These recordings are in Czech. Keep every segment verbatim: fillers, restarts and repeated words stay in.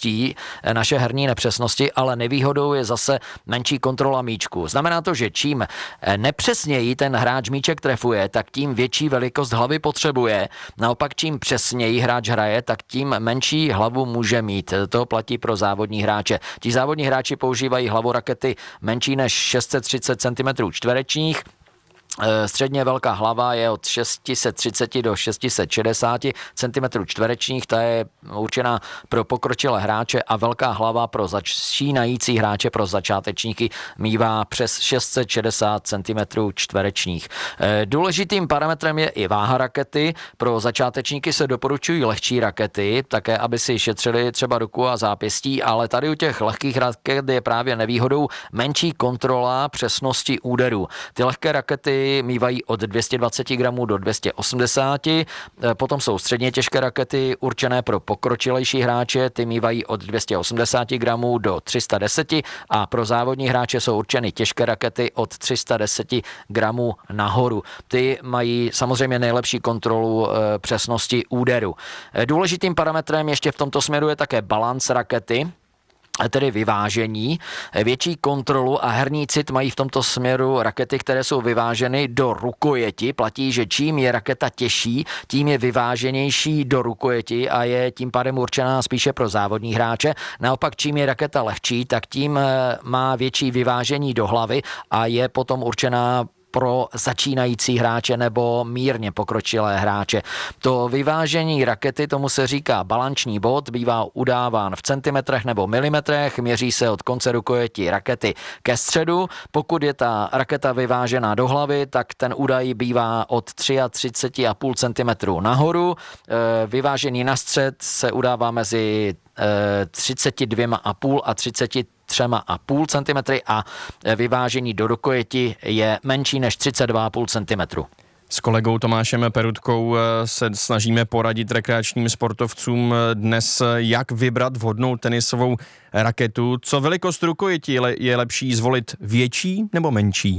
odpustí naše herní nepřesnosti, ale nevýhodou je zase menší kontrola míčku. Znamená to, že čím nepřesněji ten hráč míček trefuje, tak tím větší velikost hlavy potřebuje. Naopak čím přesněji hráč hraje, tak tím menší hlavu může mít. To platí pro závodní hráče. Ti závodní hráči používají hlavu rakety menší než šest set třicet centimetrů čtverečních. Středně velká hlava je od šest set třicet do šest set šedesát centimetrů čtverečních, ta je určená pro pokročilé hráče a velká hlava pro začínající hráče, pro začátečníky mívá přes šest set šedesát centimetrů čtverečních. Důležitým parametrem je i váha rakety. Pro začátečníky se doporučují lehčí rakety, také aby si šetřili třeba ruku a zápěstí, ale tady u těch lehkých raket je právě nevýhodou menší kontrola přesnosti úderu. Ty lehké rakety mívají od dvě stě dvacet gramů do dvě stě osmdesát. Potom jsou středně těžké rakety určené pro pokročilejší hráče, ty mívají od dvě stě osmdesát gramů do tři sta deset a pro závodní hráče jsou určeny těžké rakety od tři sta deset gramů nahoru. Ty mají samozřejmě nejlepší kontrolu e, přesnosti úderu. Důležitým parametrem ještě v tomto směru je také balans rakety, tedy vyvážení, větší kontrolu a herní cit mají v tomto směru rakety, které jsou vyváženy do rukojeti. Platí, že čím je raketa těžší, tím je vyváženější do rukojeti a je tím pádem určená spíše pro závodní hráče. Naopak, čím je raketa lehčí, tak tím má větší vyvážení do hlavy a je potom určená pro začínající hráče nebo mírně pokročilé hráče. To vyvážení rakety, tomu se říká balanční bod, bývá udáván v centimetrech nebo milimetrech, měří se od konce rukojeti rakety ke středu. Pokud je ta raketa vyvážená do hlavy, tak ten údaj bývá od třicet tři celá pět centimetru nahoru. Vyvážení na střed se udává mezi třicet dva celá pět a třicet tři celá pět centimetry a vyvážení do rukojeti je menší než třicet dva celá pět centimetru. S kolegou Tomášem Perutkou se snažíme poradit rekreačním sportovcům dnes, jak vybrat vhodnou tenisovou raketu. Co velikost rukojeti je lepší zvolit, větší nebo menší?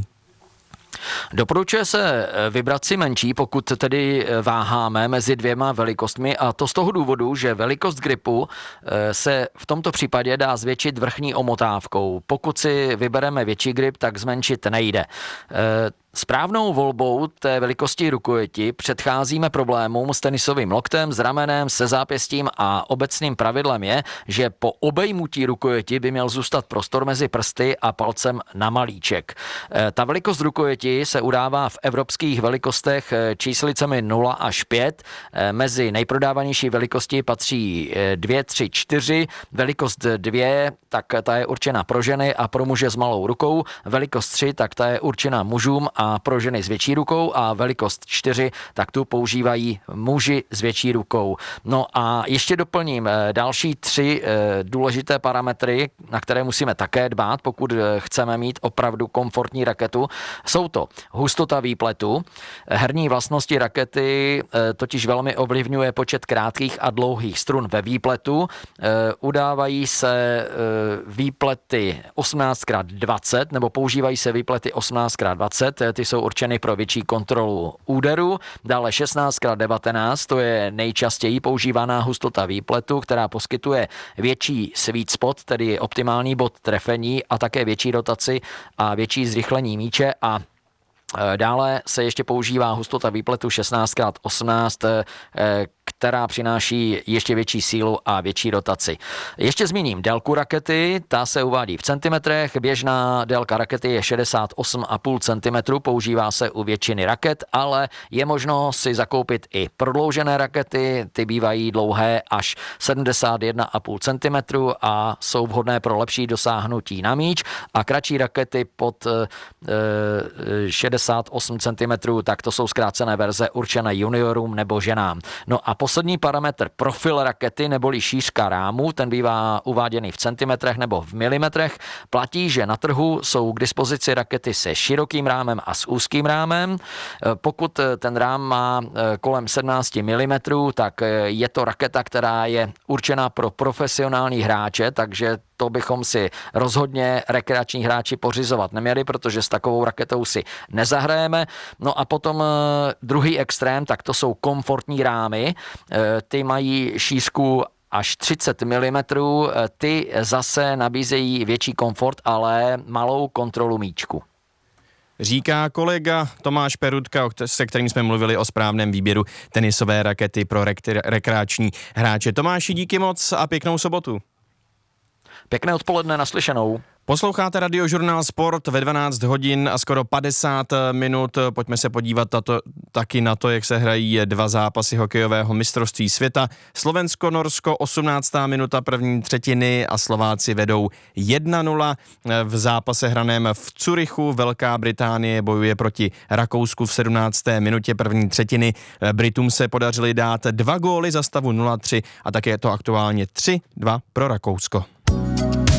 Doporučuje se vybrat si menší, pokud tedy váháme mezi dvěma velikostmi, a to z toho důvodu, že velikost gripu se v tomto případě dá zvětšit vrchní omotávkou. Pokud si vybereme větší grip, tak zmenšit nejde. Správnou volbou té velikosti rukojeti předcházíme problémům s tenisovým loktem, s ramenem, se zápěstím a obecným pravidlem je, že po obejmutí rukojeti by měl zůstat prostor mezi prsty a palcem na malíček. Ta velikost rukojeti se udává v evropských velikostech číslicemi nula až pět. Mezi nejprodávanější velikosti patří dvě, tři, čtyři. Velikost dvě, tak ta je určena pro ženy a pro muže s malou rukou. Velikost tři, tak ta je určena mužům a a pro ženy s větší rukou, a velikost čtyři, tak tu používají muži s větší rukou. No a ještě doplním další tři důležité parametry, na které musíme také dbát, pokud chceme mít opravdu komfortní raketu. Jsou to hustota výpletu. Herní vlastnosti rakety totiž velmi ovlivňuje počet krátkých a dlouhých strun ve výpletu. Udávají se výplety osmnáct krát dvacet, nebo používají se výplety osmnáct krát dvacet, ty jsou určeny pro větší kontrolu úderu. Dále šestnáct krát devatenáct, to je nejčastěji používaná hustota výpletu, která poskytuje větší sweet spot, tedy optimální bod trefení, a také větší rotaci a větší zrychlení míče. A dále se ještě používá hustota výpletu šestnáct krát osmnáct, která přináší ještě větší sílu a větší rotaci. Ještě zmíním délku rakety, ta se uvádí v centimetrech, běžná délka rakety je šedesát osm celá pět centimetru, používá se u většiny raket, ale je možno si zakoupit i prodloužené rakety, ty bývají dlouhé až sedmdesát jedna celá pět centimetru a jsou vhodné pro lepší dosáhnutí na míč, a kratší rakety pod e, šedesát osm centimetrů, tak to jsou zkrácené verze určené juniorům nebo ženám. No a poslední parametr, profil rakety neboli šířka rámu, ten bývá uváděný v centimetrech nebo v milimetrech. Platí, že na trhu jsou k dispozici rakety se širokým rámem a s úzkým rámem. Pokud ten rám má kolem sedmnáct milimetrů, tak je to raketa, která je určena pro profesionální hráče, takže to bychom si rozhodně rekreační hráči pořizovat neměli, protože s takovou raketou si nezahrajeme. No a potom druhý extrém, tak to jsou komfortní rámy. Ty mají šířku až třicet milimetrů. Ty zase nabízejí větší komfort, ale malou kontrolu míčku. Říká kolega Tomáš Perutka, se kterým jsme mluvili o správném výběru tenisové rakety pro rek- rekreační hráče. Tomáši, díky moc a pěknou sobotu. Pěkné odpoledne, naslyšenou. Posloucháte Radiožurnál Sport ve dvanáct hodin a skoro padesát minut. Pojďme se podívat tato, taky na to, jak se hrají dva zápasy hokejového mistrovství světa. Slovensko-Norsko, osmnáctá minuta první třetiny a Slováci vedou jedna nula. V zápase hraném v Curychu Velká Británie bojuje proti Rakousku v sedmnácté minutě první třetiny. Britům se podařili dát dva góly za stavu nula tři a také je to aktuálně tři dva pro Rakousko.